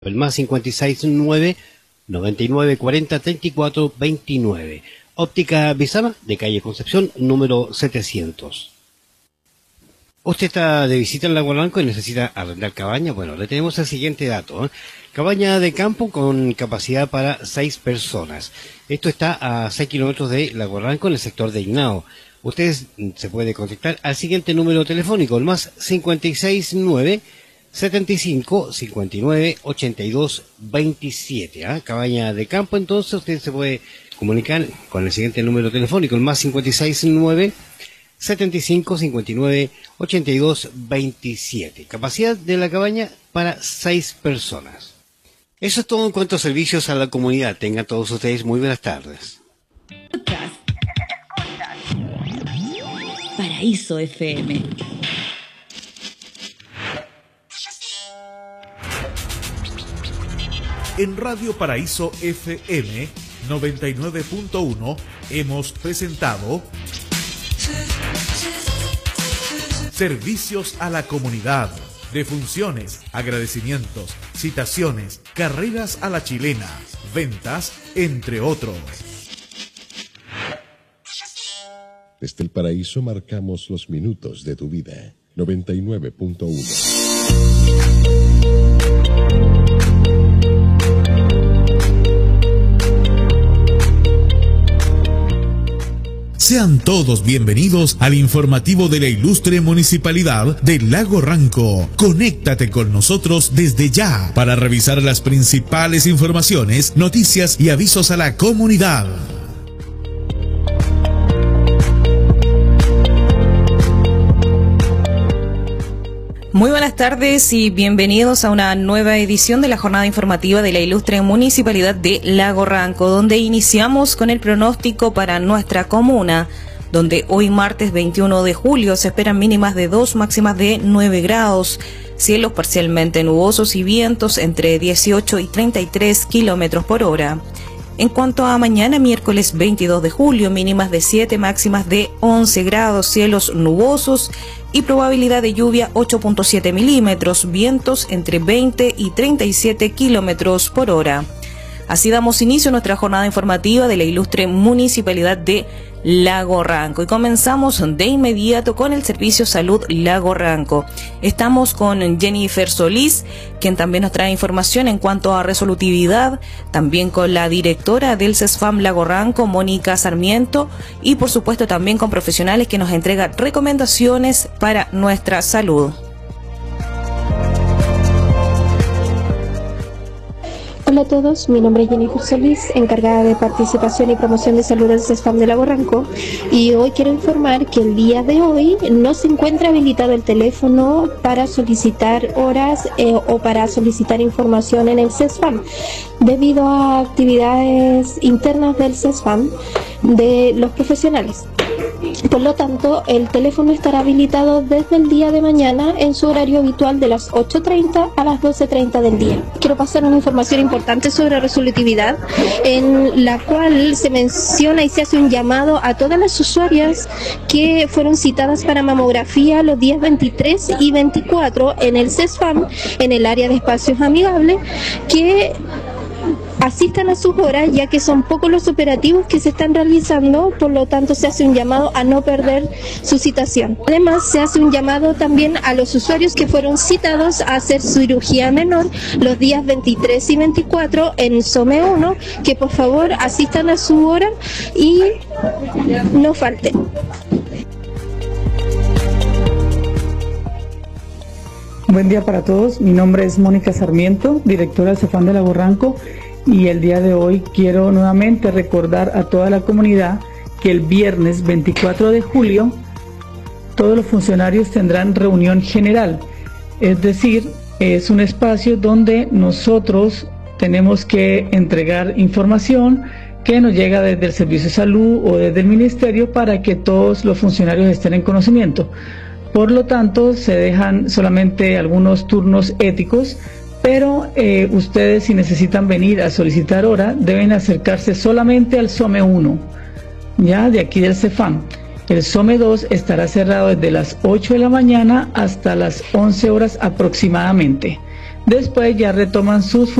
El más 569 99 40 34 29. Óptica Visama, de calle Concepción, número 700. ¿Usted está de visita en Lago Ranco y necesita arrendar cabaña? Bueno, le tenemos el siguiente dato, ¿eh? Cabaña de campo con capacidad para 6 personas. Esto está a 6 kilómetros de Lago Ranco, en el sector de Ignao. Ustedes se puede contactar al siguiente número telefónico, el más 569 75 59 82 27. Cabaña de campo. Entonces usted se puede comunicar con el siguiente número telefónico, el más 569 75 59 82 27. Capacidad de la cabaña para 6 personas. Eso es todo en cuanto a servicios a la comunidad. Tengan todos ustedes muy buenas tardes. Paraíso FM. En Radio Paraíso FM 99.1 hemos presentado Servicios a la Comunidad, defunciones, agradecimientos, citaciones, carreras a la chilena, ventas, entre otros. Desde el paraíso marcamos los minutos de tu vida. 99.1. Sean todos bienvenidos al informativo de la ilustre Municipalidad de Lago Ranco. Conéctate con nosotros desde ya para revisar las principales informaciones, noticias y avisos a la comunidad. Muy buenas tardes y bienvenidos a una nueva edición de la jornada informativa de la ilustre Municipalidad de Lago Ranco, donde iniciamos con el pronóstico para nuestra comuna, donde hoy martes 21 de julio se esperan mínimas de 2, máximas de 9 grados, cielos parcialmente nubosos y vientos entre 18 y 33 kilómetros por hora. En cuanto a mañana, miércoles 22 de julio, mínimas de 7, máximas de 11 grados, cielos nubosos y probabilidad de lluvia 8.7 milímetros, vientos entre 20 y 37 kilómetros por hora. Así damos inicio a nuestra jornada informativa de la ilustre Municipalidad de Lago Ranco y comenzamos de inmediato con el Servicio Salud Lago Ranco. Estamos con Jennifer Solís, quien también nos trae información en cuanto a resolutividad, también con la directora del CESFAM Lago Ranco, Mónica Sarmiento, y por supuesto también con profesionales que nos entregan recomendaciones para nuestra salud. Hola a todos, mi nombre es Jennifer Solís, encargada de participación y promoción de salud del CESFAM de Lago Ranco, y hoy quiero informar que el día de hoy no se encuentra habilitado el teléfono para solicitar horas o para solicitar información en el CESFAM, debido a actividades internas del CESFAM de los profesionales. Por lo tanto, el teléfono estará habilitado desde el día de mañana en su horario habitual de las 8:30 a las 12:30 del día. Quiero pasar una información importante sobre resolutividad, en la cual se menciona y se hace un llamado a todas las usuarias que fueron citadas para mamografía los días 23 y 24 en el CESFAM, en el área de espacios amigables, que asistan a sus horas, ya que son pocos los operativos que se están realizando. Por lo tanto, se hace un llamado a no perder su citación. Además, se hace un llamado también a los usuarios que fueron citados a hacer cirugía menor los días 23 y 24 en SOME 1, que por favor asistan a su hora y no falten. Buen día para todos, mi nombre es Mónica Sarmiento, directora del CESFAM de Lago Ranco, y el día de hoy quiero nuevamente recordar a toda la comunidad que el viernes 24 de julio todos los funcionarios tendrán reunión general, es decir, es un espacio donde nosotros tenemos que entregar información que nos llega desde el Servicio de Salud o desde el Ministerio para que todos los funcionarios estén en conocimiento. Por lo tanto, se dejan solamente algunos turnos éticos, pero ustedes, si necesitan venir a solicitar hora, deben acercarse solamente al SOME 1, ya de aquí del CESFAM. El SOME 2 estará cerrado desde las 8 de la mañana hasta las 11 horas aproximadamente. Después ya retoman sus